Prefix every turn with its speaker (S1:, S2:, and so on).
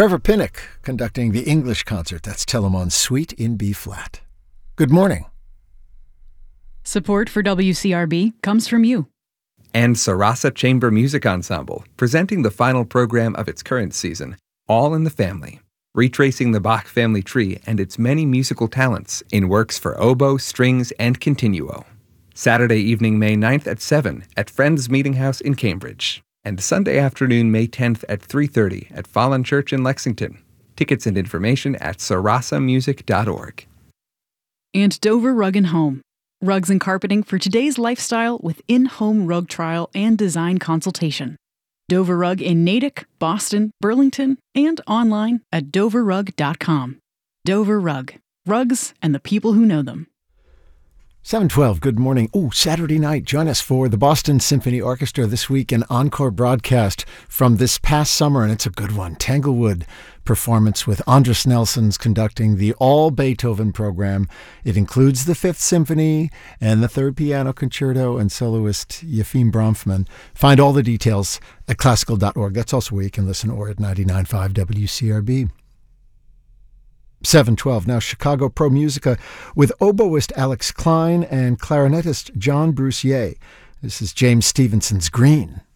S1: Trevor Pinnock conducting the English concert. That's Telemann Suite in B-flat. Good morning.
S2: Support for WCRB comes from you.
S3: And Sarasa Chamber Music Ensemble, presenting the final program of its current season, All in the Family, retracing the Bach family tree and its many musical talents in works for oboe, strings, and continuo. Saturday evening, May 9th at 7 at Friends Meeting House in Cambridge. And Sunday afternoon, May 10th at 3:30 at Fallen Church in Lexington. Tickets and information at sarasamusic.org.
S2: And Dover Rug and Home. Rugs and carpeting for today's lifestyle with in-home rug trial and design consultation. Dover Rug in Natick, Boston, Burlington, and online at doverrug.com. Dover Rug. Rugs and the people who know them.
S1: 7:12, good morning. Saturday night, join us for the Boston Symphony Orchestra this week, an encore broadcast from this past summer, and it's a good one. Tanglewood performance with Andris Nelsons conducting the all Beethoven program. It includes the Fifth Symphony and the Third Piano Concerto and soloist Yefim Bronfman. Find all the details at classical.org. That's also where you can listen, or at 99.5 WCRB. 7:12, now Chicago Pro Musica with oboist Alex Klein and clarinetist John Brucier. This is James Stevenson's Green.